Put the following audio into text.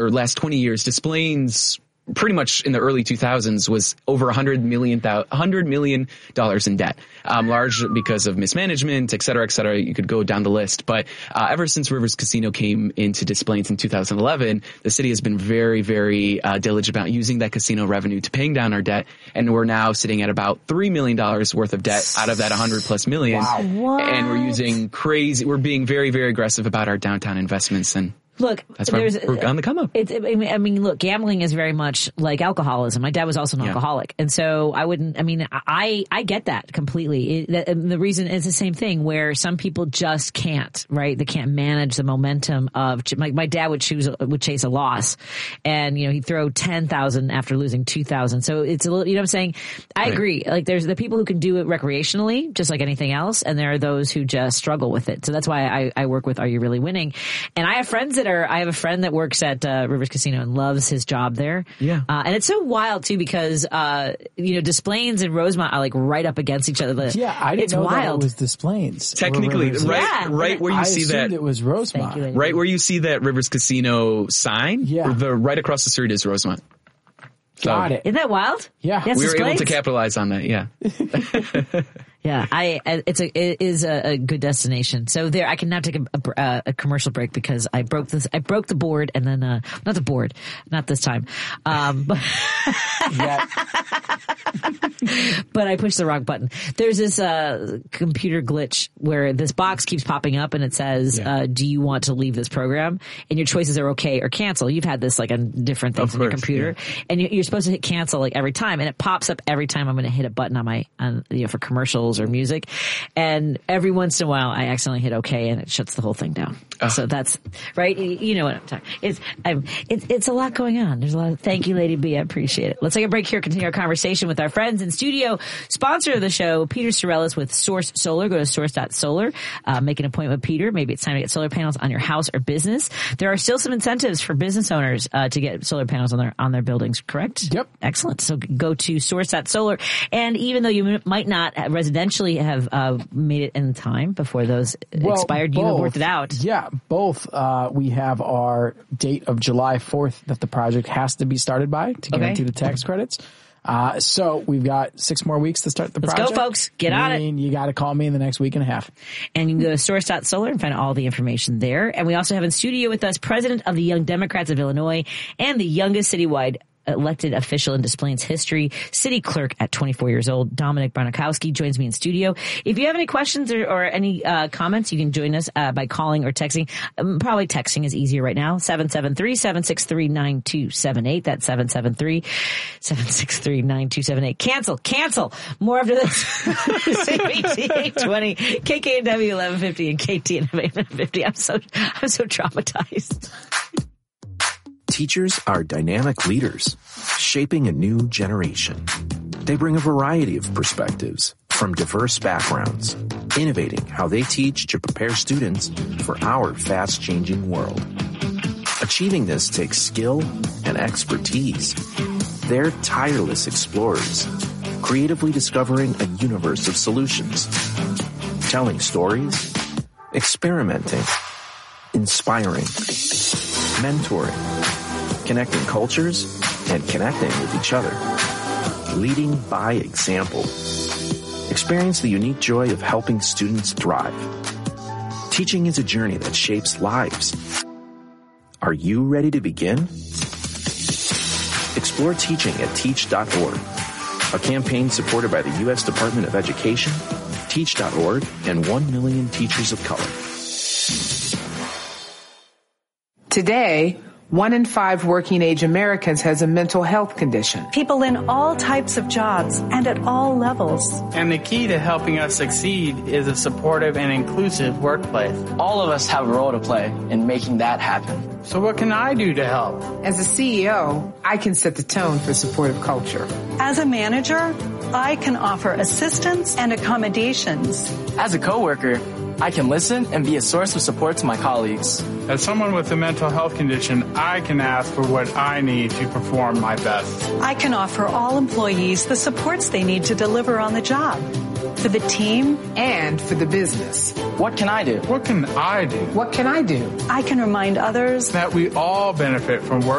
last 20 years, Des Plaines pretty much in the early 2000s was over $100 million in debt, large because of mismanagement, et cetera, et cetera. You could go down the list. But ever since Rivers Casino came into Des Plaines in 2011, the city has been very, very diligent about using that casino revenue to paying down our debt. And we're now sitting at about $3 million worth of debt out of that 100 plus million. Wow. What? And we're being very, very aggressive about our downtown investments. And look, that's why we're on the come up. I mean, look, gambling is very much like alcoholism. My dad was also an alcoholic. And so I get that completely. The reason is the same thing where some people just can't, right? They can't manage the momentum of, my dad would chase a loss and, he'd throw 10,000 after losing 2,000. So it's a little, you know what I'm saying? I agree. Like there's the people who can do it recreationally, just like anything else. And there are those who just struggle with it. So that's why I work with Are You Really Winning? And I have friends I have a friend that works at Rivers Casino and loves his job there. Yeah. And it's so wild too because, Des Plaines and Rosemont are like right up against each other. Yeah, I didn't know that it was Des Plaines. Technically, right where you see that. It was Rosemont. Right where you see that Rivers Casino sign. Yeah. Right across the street is Rosemont. Got it. Isn't that wild? Yeah. We were able to capitalize on that. Yeah. Yeah, it is a good destination. So there, I can now take a commercial break because I broke the board and then, not the board, not this time. But I pushed the wrong button. There's this, computer glitch where this box keeps popping up and it says, do you want to leave this program? And your choices are okay or cancel. You've had this like on different things on your computer and you're supposed to hit cancel like every time and it pops up every time I'm going to hit a button for commercials or music. And every once in a while I accidentally hit okay and it shuts the whole thing down. So that's right. You know what I'm talking. It's a lot going on. There's a lot of, thank you, Lady B. I appreciate it. Let's take a break here, continue our conversation with our friends in studio. Sponsor of the show, Peter Sorellis with Source Solar. Go to source.solar. Make an appointment with Peter. Maybe it's time to get solar panels on your house or business. There are still some incentives for business owners to get solar panels on their buildings, correct? Yep. Excellent. So go to source.solar. And even though you might not residentially have made it in time before those expired, you have worked it out. Yeah, both. We have our date of July 4th that the project has to be started by to guarantee the tax credits. So we've got 6 more weeks to start the project. Let's go, folks. Get on it. You got to call me in the next week and a half. And you can go to source.solar and find all the information there. And we also have in studio with us President of the Young Democrats of Illinois and the youngest citywide elected official in Des Plaines history, city clerk at 24 years old, Dominic Barnikowski joins me in studio. If you have any questions or any comments, you can join us by calling or texting. Probably texting is easier right now. 773-763-9278. That's 773-763-9278. Cancel. More after this. CBT 820, KKNW 1150 and KTNW 1150. I'm so traumatized. Teachers are dynamic leaders, shaping a new generation. They bring a variety of perspectives from diverse backgrounds, innovating how they teach to prepare students for our fast-changing world. Achieving this takes skill and expertise. They're tireless explorers, creatively discovering a universe of solutions, telling stories, experimenting, inspiring, mentoring, connecting cultures, and connecting with each other. Leading by example. Experience the unique joy of helping students thrive. Teaching is a journey that shapes lives. Are you ready to begin? Explore teaching at teach.org, a campaign supported by the U.S. Department of Education, Teach.org, and 1 million teachers of color. Today, 1 in 5 working-age Americans has a mental health condition. People in all types of jobs and at all levels. And the key to helping us succeed is a supportive and inclusive workplace. All of us have a role to play in making that happen. So what can I do to help? As a CEO, I can set the tone for supportive culture. As a manager, I can offer assistance and accommodations. As a coworker, I can listen and be a source of support to my colleagues. As someone with a mental health condition, I can ask for what I need to perform my best. I can offer all employees the supports they need to deliver on the job. For the team, and for the business. What can I do? What can I do? What can I do? I can remind others That we all benefit from work